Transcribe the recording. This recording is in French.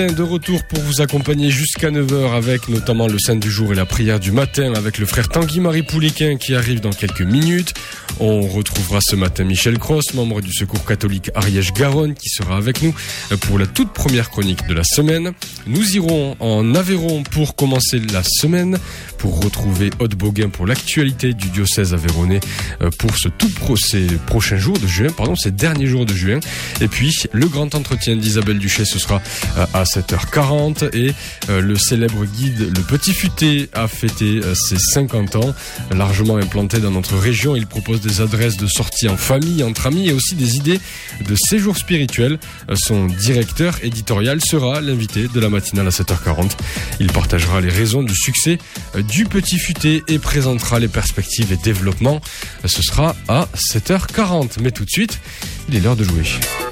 De retour pour vous accompagner jusqu'à 9h avec notamment le Saint du jour et la prière du matin avec le frère Tanguy-Marie Pouliquin qui arrive dans quelques minutes. On retrouvera ce matin Michel Cross, membre du Secours catholique Ariège-Garonne, qui sera avec nous pour la toute première chronique de la semaine. Nous irons en Aveyron pour commencer la semaine, pour retrouver Aude Boguin pour l'actualité du diocèse aveyronnais pour ces prochains jours de juin, ces derniers jours de juin. Et puis le grand entretien d'Isabelle Duché, ce sera à 7h40 et le célèbre guide Le Petit Futé a fêté ses 50 ans, largement implanté dans notre région. Il propose des adresses de sortie en famille, entre amis et aussi des idées de séjour spirituel. Son directeur éditorial sera l'invité de la matinale à 7h40. Il partagera les raisons du succès du Petit Futé et présentera les perspectives et développements. Ce sera à 7h40. Mais tout de suite, il est l'heure de jouer.